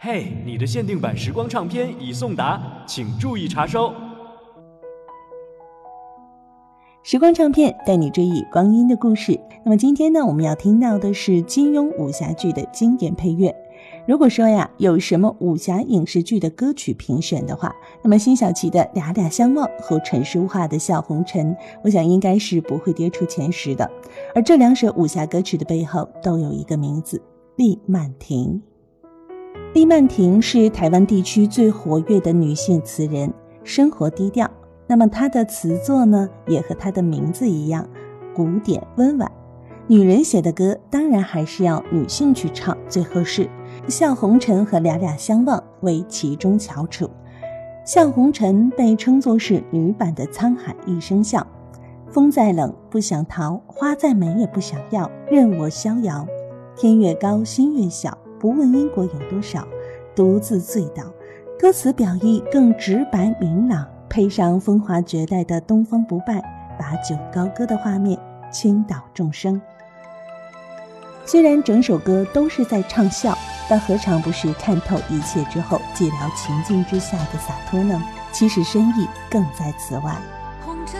嘿，你的限定版时光唱片已送达，请注意查收。 时光唱片带你追忆光阴的故事。那么今天呢，我们要听到的是金庸武侠剧的经典配乐。如果说呀，有什么武侠影视剧的歌曲评选的话，那么辛晓琪的《俩俩相望》和陈淑桦的《笑红尘》，我想应该是不会跌出前10的。而这2首武侠歌曲的背后都有一个名字，厉曼婷。厉曼婷是台湾地区最活跃的女性词人，生活低调。那么她的词作呢，也和她的名字一样，古典温婉。女人写的歌当然还是要女性去唱最合适。笑红尘和俩俩相望为其中翘楚。笑红尘被称作是女版的沧海一声笑。风再冷不想逃，花再美也不想要，任我逍遥。天越高心越小，不问因果有多少，独自醉倒。歌词表意更直白明朗，配上风华绝代的东方不败把酒高歌的画面倾倒众生。虽然整首歌都是在唱笑，但何尝不是看透一切之后寂寥情境之下的洒脱呢？其实深意更在此外。